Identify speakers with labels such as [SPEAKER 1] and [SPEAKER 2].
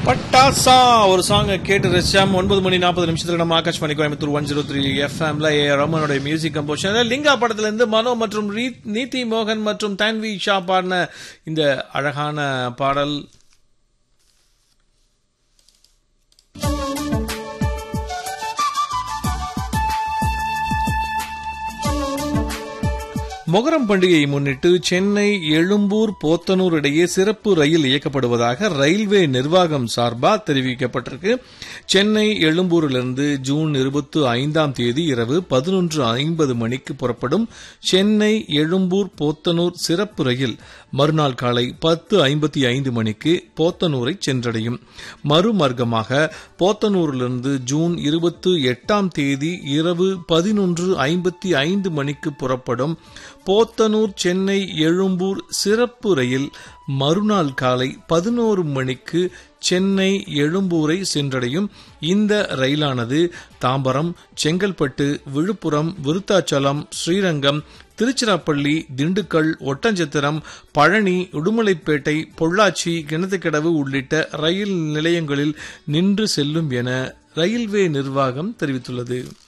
[SPEAKER 1] பட்டாசா ஒரு சாங் கேட்டு ரசிச்சாம். 9:40 நம்ம ஆகாஷ்வாணி கோயம்புத்தூர் 103 எஃப்எம்ல ரமனுடைய மியூசிக் கம்போஷன் லிங்கா படத்துல இருந்து மனோ மற்றும் நீதி மோகன் மற்றும் தான்வி ஷா பாடின இந்த அழகான பாடல். மொகரம் பண்டிகையை முன்னிட்டு சென்னை எழும்பூர் போத்தனூர் இடையே சிறப்பு ரயில் இயக்கப்படுவதாக ரயில்வே நிர்வாகம் சார்பாக தெரிவிக்கப்பட்டிருக்கு. சென்னை எழும்பூரிலிருந்து ஜூன் 25 இரவு 11:50 மணிக்கு புறப்படும் சென்னை எழும்பூர் போத்தனூர் சிறப்பு ரயில் மறுநாள் காலை 10:55 மணிக்கு போத்தனூரை சென்றடையும். மறுமார்க்கமாக போத்தனூரிலிருந்து ஜூன் 28 இரவு 11:55 மணிக்கு புறப்படும் போத்தனூர் சென்னை எழும்பூர் சிறப்பு ரயில் மறுநாள் காலை 11 மணிக்கு சென்னை எழும்பூரை சென்றடையும். இந்த ரயிலானது தாம்பரம், செங்கல்பட்டு, விழுப்புரம், விருத்தாச்சலம், ஸ்ரீரங்கம், திருச்சிராப்பள்ளி, திண்டுக்கல், ஒட்டஞ்சத்திரம், பழனி, உடுமலைப்பேட்டை, பொள்ளாச்சி, கிணத்துக்கடவு உள்ளிட்ட ரயில் நிலையங்களில் நின்று செல்லும் என ரயில்வே நிர்வாகம் தெரிவித்துள்ளது.